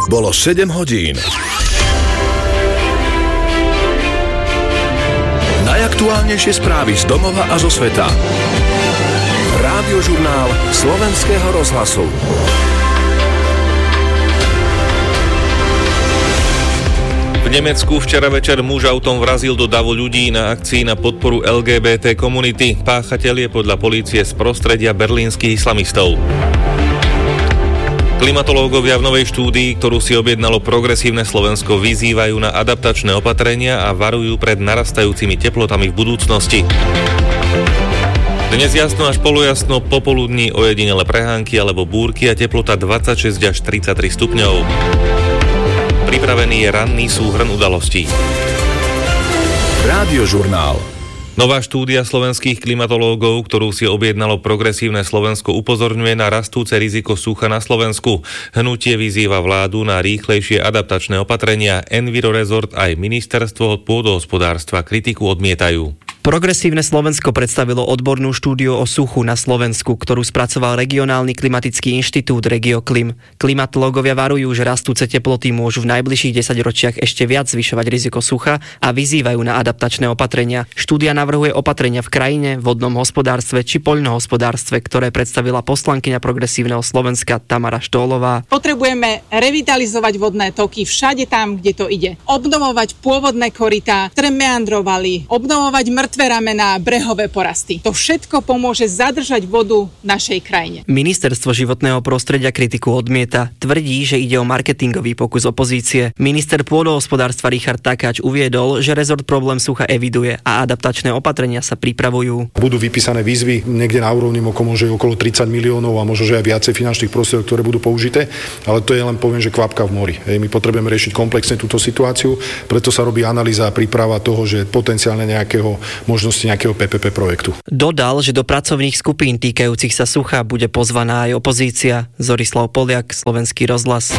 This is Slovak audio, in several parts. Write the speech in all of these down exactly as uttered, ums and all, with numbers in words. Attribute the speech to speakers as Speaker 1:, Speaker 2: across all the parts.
Speaker 1: Bolo sedem hodín. Najaktuálnejšie správy z domova a zo sveta. Rádiožurnál Slovenského rozhlasu.
Speaker 2: V Nemecku včera večer muž autom vrazil do davu ľudí na akcii na podporu el gé bé té komunity. Páchateľ je podľa polície z prostredia berlínskych islamistov. Klimatológovia v novej štúdii, ktorú si objednalo Progresívne Slovensko, vyzývajú na adaptačné opatrenia a varujú pred narastajúcimi teplotami v budúcnosti. Dnes jasno až polojasno, popoludní ojedinele prehánky alebo búrky a teplota dvadsaťšesť až tridsaťtri stupňov. Pripravený je ranný súhrn udalostí.
Speaker 1: Rádiožurnál.
Speaker 2: Nová štúdia slovenských klimatológov, ktorú si objednalo Progresívne Slovensko, upozorňuje na rastúce riziko sucha na Slovensku. Hnutie vyzýva vládu na rýchlejšie adaptačné opatrenia. Envirorezort aj ministerstvo pôdohospodárstva kritiku odmietajú.
Speaker 3: Progresívne Slovensko predstavilo odbornú štúdiu o suchu na Slovensku, ktorú spracoval regionálny klimatický inštitút Regioklim. Klimatológovia varujú, že rastúce teploty môžu v najbližších desaťročiach ešte viac zvyšovať riziko sucha a vyzývajú na adaptačné opatrenia. Štúdia navrhuje opatrenia v krajine, vodnom hospodárstve či poľnohospodárstve, ktoré predstavila poslankyňa Progresívneho Slovenska Tamara Štólová.
Speaker 4: Potrebujeme revitalizovať vodné toky všade tam, kde to ide. Obnovovať pôvodné korytá, ktoré meandrovali, obnovovať mŕtve ramená, brehové porasty. To všetko pomôže zadržať vodu v našej krajine.
Speaker 3: Ministerstvo životného prostredia kritiku odmieta. Tvrdí, že ide o marketingový pokus opozície. Minister pôdohospodárstva Richard Takáč uviedol, že rezort problém sucha eviduje a adaptačné opatrenia sa pripravujú.
Speaker 5: Budú vypísané výzvy niekde na úrovni možno okolo tridsať miliónov a možno že aj viacej finančných prostriedkov, ktoré budú použité, ale to je len poviem, že kvapka v mori. Hej, my potrebujeme riešiť komplexne túto situáciu, preto sa robí analýza a príprava toho, že potenciálne nejakého možnosti nejakého pé pé pé projektu.
Speaker 3: Dodal, že do pracovných skupín týkajúcich sa sucha bude pozvaná aj opozícia. Zorislav Poliak, Slovenský rozhlas.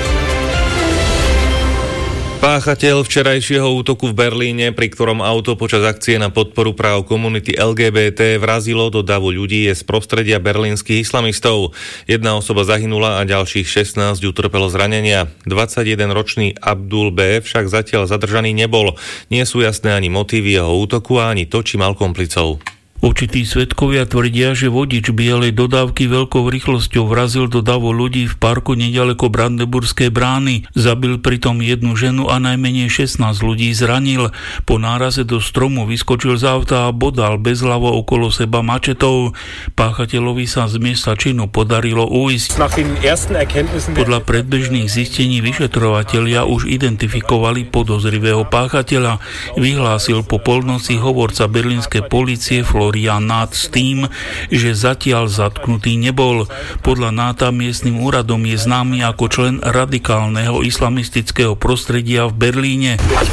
Speaker 2: Páchateľ včerajšieho útoku v Berlíne, pri ktorom auto počas akcie na podporu práv komunity el gé bé té vrazilo do davu ľudí, je z prostredia berlínskych islamistov. Jedna osoba zahynula a ďalších šestnásť utrpelo zranenia. dvadsaťjedenročný Abdul B. však zatiaľ zadržaný nebol. Nie sú jasné ani motívy jeho útoku a ani to, či mal komplicov.
Speaker 6: Určití svedkovia tvrdia, že vodič bielej dodávky veľkou rýchlosťou vrazil do davu ľudí v parku neďaleko Brandenburskej brány. Zabil pritom jednu ženu a najmenej šestnásť ľudí zranil. Po náraze do stromu vyskočil z auta a bodal bezhlavo okolo seba mačetou. Páchateľovi sa z miesta činu podarilo ujsť. Podľa predbežných zistení vyšetrovatelia už identifikovali podozrivého páchateľa. Vyhlásil po polnoci hovorca berlínskej polície Florian Nath s tým, že zatiaľ zatknutý nebol. Podľa Natha miestnym úradom je známy ako člen radikálneho islamistického prostredia v Berlíne.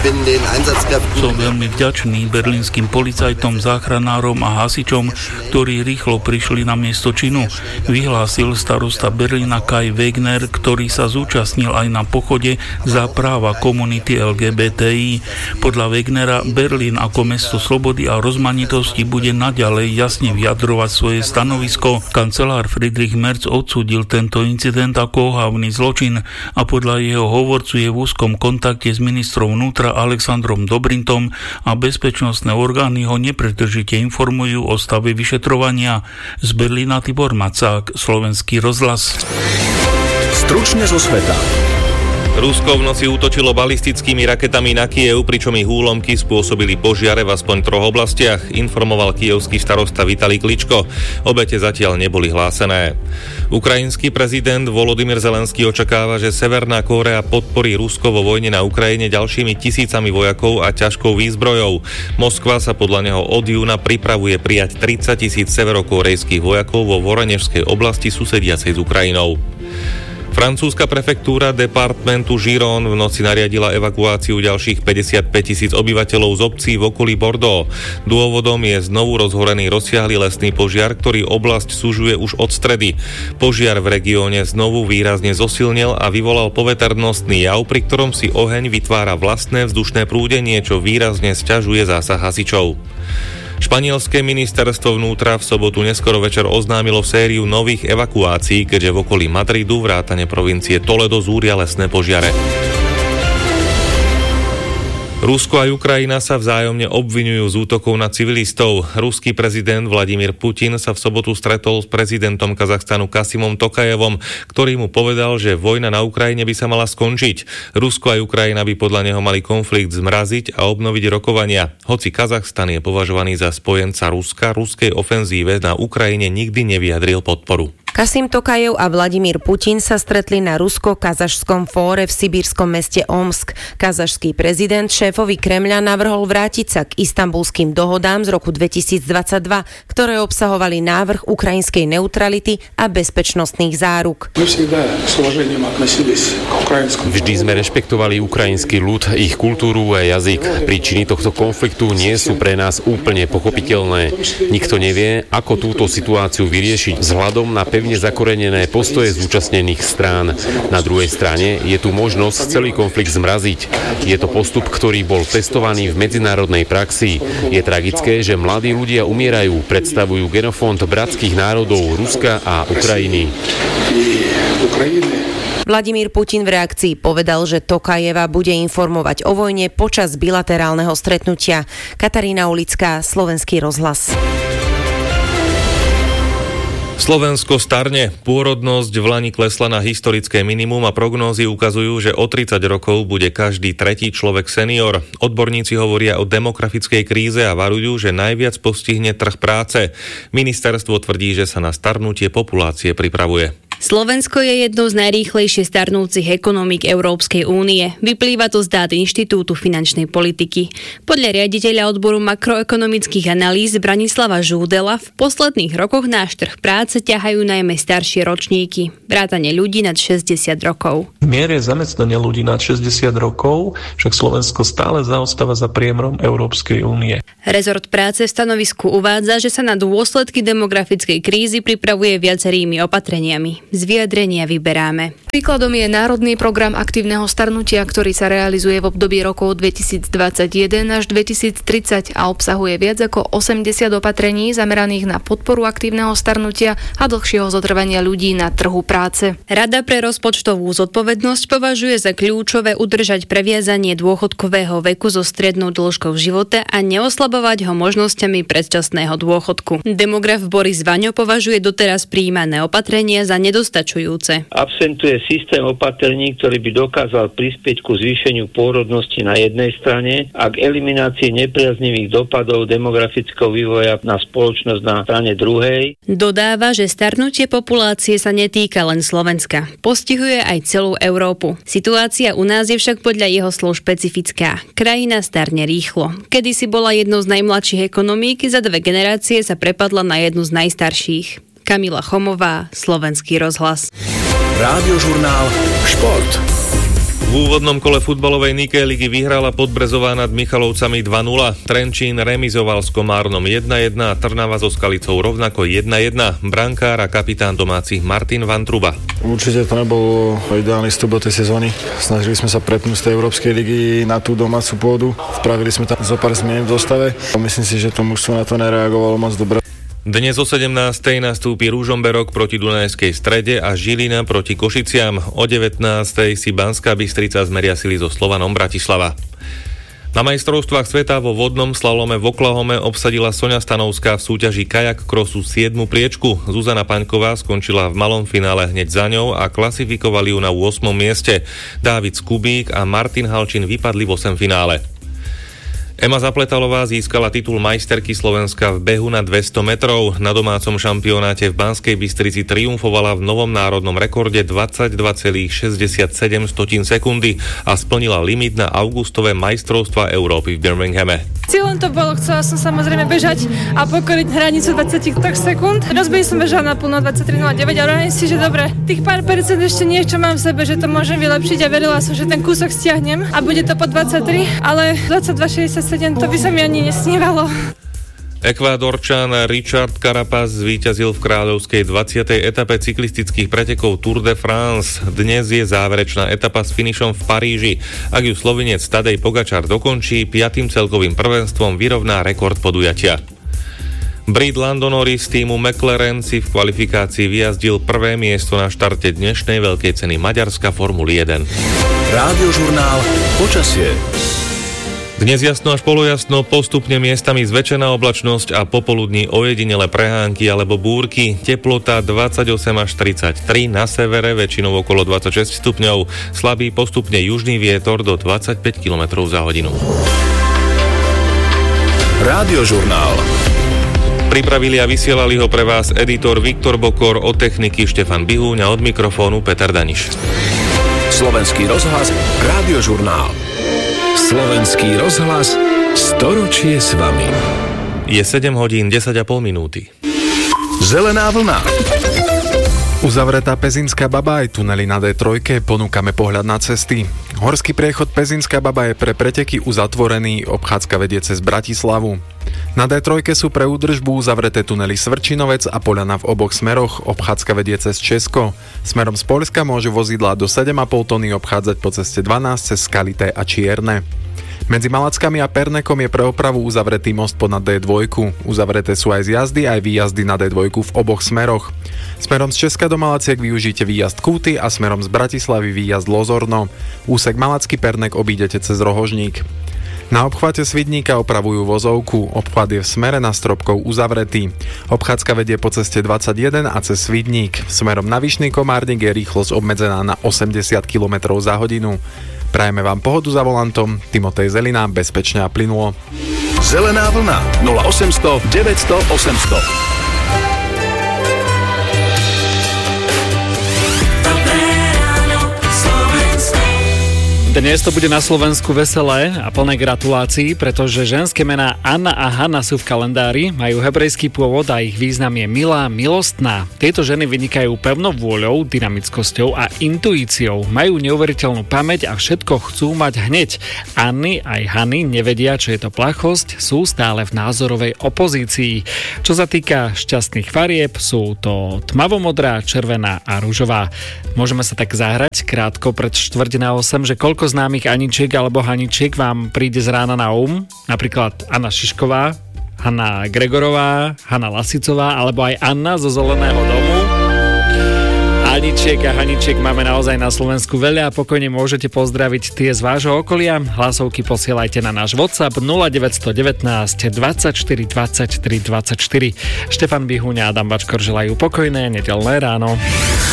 Speaker 6: Som veľmi vďačný berlínskym policajtom, záchranárom a hasičom, ktorí rýchlo prišli na miesto činu, vyhlásil starosta Berlína Kai Wegner, ktorý sa zúčastnil aj na pochode za práva komunity el gé bé té í. Podľa Wegnera Berlín ako mesto slobody a rozmanitosti bude naďalej jasne vyjadrovať svoje stanovisko. Kancelár Friedrich Merz odsúdil tento incident ako ohavný zločin a podľa jeho hovorcu je v úzkom kontakte s ministrom vnútra Alexandrom Dobrintom a bezpečnostné orgány ho nepretržite informujú o stave vyšetrovania. Z Berlína Tibor Macák, Slovenský rozhlas.
Speaker 1: Stručne zo sveta.
Speaker 2: Rusko v noci útočilo balistickými raketami na Kyjev, pričom ich úlomky spôsobili požiare v aspoň troch oblastiach, informoval kyjevský starosta Vitalij Kličko. Obete zatiaľ neboli hlásené. Ukrajinský prezident Volodymyr Zelenský očakáva, že Severná Kórea podporí Rusko vo vojne na Ukrajine ďalšími tisícami vojakov a ťažkou výzbrojou. Moskva sa podľa neho od júna pripravuje prijať tridsať tisíc severokórejských vojakov vo Voronezskej oblasti susediacej s Ukrajinou. Francúzska prefektúra departmentu Gironde v noci nariadila evakuáciu ďalších päťdesiatpäť tisíc obyvateľov z obcí v okolí Bordeaux. Dôvodom je znovu rozhorený rozsiahly lesný požiar, ktorý oblasť sužuje už od stredy. Požiar v regióne znovu výrazne zosilnil a vyvolal poveternostný jav, pri ktorom si oheň vytvára vlastné vzdušné prúdenie, čo výrazne sťažuje zásah hasičov. Španielské ministerstvo vnútra v sobotu neskoro večer oznámilo sériu nových evakuácií, keďže v okolí Madridu vrátane provincie Toledo zúria lesné požiare. Rusko a Ukrajina sa vzájomne obviňujú z útokov na civilistov. Ruský prezident Vladimír Putin sa v sobotu stretol s prezidentom Kazachstanu Kasimom Tokajevom, ktorý mu povedal, že vojna na Ukrajine by sa mala skončiť. Rusko a Ukrajina by podľa neho mali konflikt zmraziť a obnoviť rokovania. Hoci Kazachstan je považovaný za spojenca Ruska, ruskej ofenzíve na Ukrajine nikdy nevyjadril podporu.
Speaker 7: Kasim Tokajev a Vladimír Putin sa stretli na rusko-kazašskom fóre v sibírskom meste Omsk. Kazašský prezident šéfovi Kremľa navrhol vrátiť sa k istanbulským dohodám z roku dvetisícdvadsaťdva, ktoré obsahovali návrh ukrajinskej neutrality a bezpečnostných záruk.
Speaker 8: Vždy sme rešpektovali ukrajinský ľud, ich kultúru a jazyk. Príčiny tohto konfliktu nie sú pre nás úplne pochopiteľné. Nikto nevie, ako túto situáciu vyriešiť vzhľadom na pevný zakorenené postoje zúčastnených strán. Na druhej strane je tu možnosť celý konflikt zmraziť. Je to postup, ktorý bol testovaný v medzinárodnej praxi. Je tragické, že mladí ľudia umierajú, predstavujú genofond bratských národov Ruska a Ukrajiny.
Speaker 7: Vladimír Putin v reakcii povedal, že Tokajeva bude informovať o vojne počas bilaterálneho stretnutia. Katarína Ulická, Slovenský rozhlas.
Speaker 2: Slovensko starne. Pôrodnosť v lani klesla na historické minimum a prognózy ukazujú, že o tridsať rokov bude každý tretí človek senior. Odborníci hovoria o demografickej kríze a varujú, že najviac postihne trh práce. Ministerstvo tvrdí, že sa na starnutie populácie pripravuje.
Speaker 9: Slovensko je jednou z najrýchlejšie starnúcich ekonomík Európskej únie. Vyplýva to z dát Inštitútu finančnej politiky. Podľa riaditeľa odboru makroekonomických analýz Branislava Žúdela v posledných rokoch náš trh práce ťahajú najmä staršie ročníky, vrátane ľudí nad šesťdesiat rokov.
Speaker 10: V miere zamestnania ľudí nad šesťdesiat rokov však Slovensko stále zaostáva za priemerom Európskej únie.
Speaker 9: Rezort práce v stanovisku uvádza, že sa na dôsledky demografickej krízy pripravuje viacerými opatreniami. Z vyjadrenia vyberáme.
Speaker 11: Príkladom je Národný program aktívneho starnutia, ktorý sa realizuje v období rokov dvetisícdvadsaťjeden až dvetisíctridsať a obsahuje viac ako osemdesiat opatrení zameraných na podporu aktívneho starnutia a dlhšieho zotrvania ľudí na trhu práce.
Speaker 9: Rada pre rozpočtovú zodpovednosť považuje za kľúčové udržať previazanie dôchodkového veku so strednou dĺžkou života a neoslabovať ho možnosťami predčasného dôchodku. Demograf Boris Vaňo považuje doteraz prijímané opatrenia za nedostačujúce.
Speaker 12: Absentuje systém opatrení, ktorý by dokázal prispieť ku zvýšeniu pôrodnosti na jednej strane a k eliminácii nepriaznivých dopadov demografického vývoja na spoločnosť na strane druhej.
Speaker 9: Dodáva, že starnutie populácie sa netýka len Slovenska. Postihuje aj celú Európu. Situácia u nás je však podľa jeho slov špecifická. Krajina starne rýchlo. Kedysi bola jednou z najmladších ekonomík, za dve generácie sa prepadla na jednu z najstarších. Kamila Chomová, Slovenský rozhlas.
Speaker 1: Rádiožurnál Šport.
Speaker 2: V úvodnom kole futbalovej Nike ligy vyhrala Podbrezová nad Michalovcami dva nula. Trenčín remizoval s Komárnom jedna jedna a Trnava so Skalicou rovnako jedna jedna. Brankár a kapitán domácich Martin Vantruba.
Speaker 13: Určite to nebol ideálny vstup do tej sezóny. Snažili sme sa prepnúť z tej Európskej ligy na tú domácu pôdu. Spravili sme tam zo pár zmien v dostave. Myslím si, že to mužstvo na to nereagovalo moc dobre.
Speaker 2: Dnes o sedemnástej nastúpi Ružomberok proti Dunajskej Strede a Žilina proti Košiciam. O devätnástej si Banská Bystrica zmeria sily so Slovanom Bratislava. Na majstrovstvách sveta vo vodnom slalome v Oklahome obsadila Soňa Stanovská v súťaži kajak krosu siedmu priečku. Zuzana Paňková skončila v malom finále hneď za ňou a klasifikovali ju na ôsmom mieste. Dávid Skubík a Martin Halčin vypadli v osem finále. Ema Zapletalová získala titul majsterky Slovenska v behu na dvesto metrov. Na domácom šampionáte v Banskej Bystrici triumfovala v novom národnom rekorde dvadsaťdva celá šesťdesiatsedem sekundy a splnila limit na augustové majstrovstvá Európy v Birminghame.
Speaker 14: Cieľom to bolo, chcela som samozrejme bežať a pokoriť hranicu dvadsaťtri sekúnd. Rozbehy som bežala naplno dvadsaťtri nula deväť, ale hovorím si, že dobre, tých pár percent ešte niečo mám v sebe, že to môžem vylepšiť a verila som, že ten kúsok stiahnem a bude to po dvadsaťtri, ale dvadsaťdva šesťdesiatsedem to by sa mi ani nesnívalo.
Speaker 2: Ekvádorčan Richard Carapaz zvíťazil v kráľovskej dvadsiatej etape cyklistických pretekov Tour de France. Dnes je záverečná etapa s finišom v Paríži. Ak ju Slovinec Tadej Pogačar dokončí, piatym celkovým prvenstvom vyrovná rekord podujatia. Brit Lando Norris z týmu McLaren si v kvalifikácii vyjazdil prvé miesto na štarte dnešnej veľkej ceny Maďarska Formuly jeden.
Speaker 1: Rádiožurnál Počasie.
Speaker 2: Dnes jasno až polojasno, postupne miestami zväčšená oblačnosť a popoludní ojedinele prehánky alebo búrky. Teplota dvadsaťosem až tridsaťtri, na severe väčšinou okolo dvadsaťšesť stupňov. Slabý postupne južný vietor do dvadsaťpäť kilometrov za hodinu.
Speaker 1: Rádiožurnál.
Speaker 2: Pripravili a vysielali ho pre vás editor Viktor Bokor, od techniky Štefan Bihúň a od mikrofónu Peter Daniš.
Speaker 1: Slovenský rozhlas, Rádiožurnál. Slovenský rozhlas, storočie s vami.
Speaker 2: Je sedem hodín desať a pol minúty.
Speaker 1: Zelená vlna.
Speaker 15: Uzavretá Pezinská Baba aj tunely na dé tri, ponúkame pohľad na cesty. Horský priechod Pezinská Baba je pre preteky uzatvorený, obchádzka vedie cez Bratislavu. Na dé tri sú pre údržbu uzavreté tunely Svrčinovec a Poľana v oboch smeroch, obchádzka vedie cez Česko. Smerom z Poľska môžu vozidlá do sedem a pol tony obchádzať po ceste dvanásť cez Skalité a Čierne. Medzi Malackami a Pernekom je pre opravu uzavretý most ponad dé dva. Uzavreté sú aj zjazdy, aj výjazdy na dé dva v oboch smeroch. Smerom z Česka do Malaciek využite výjazd Kúty a smerom z Bratislavy výjazd Lozorno. Úsek Malacký Pernek obídete cez Rohožník. Na obchvate Svidníka opravujú vozovku. Obchvat je v smere na Stropkov uzavretý. Obchádzka vedie po ceste dvadsaťjeden a cez Svidník. Smerom na Vyšný Komárnik je rýchlosť obmedzená na osemdesiat kilometrov za hodinu. Prajeme vám pohodu za volantom. Timotej Zelina, bezpečne a plynulo.
Speaker 1: Zelená vlna nula osemsto deväťsto osemsto.
Speaker 16: Dnes to bude na Slovensku veselé a plné gratulácií, pretože ženské mená Anna a Hanna sú v kalendári, majú hebrejský pôvod a ich význam je milá, milostná. Tieto ženy vynikajú pevnou vôľou, dynamickosťou a intuíciou. Majú neuveriteľnú pamäť a všetko chcú mať hneď. Anny aj Hany nevedia, čo je to plachosť, sú stále v názorovej opozícii. Čo sa týka šťastných farieb, sú to tmavomodrá, červená a ružová. Môžeme sa tak zahrať krátko pred štvrť na osem, že koľko známych Aničiek alebo Haničiek vám príde z rána na um? Napríklad Anna Šišková, Hanna Gregorová, Hanna Lasicová alebo aj Anna zo Zeleného domu. Aničiek a Haničiek máme naozaj na Slovensku veľa a pokojne môžete pozdraviť tie z vášho okolia. Hlasovky posielajte na náš WhatsApp nula deväť jedna deväť dvadsaťštyri dvadsaťtri dvadsaťštyri. Štefan Bihúň a Adam Bačkor želajú pokojné nedeľné ráno.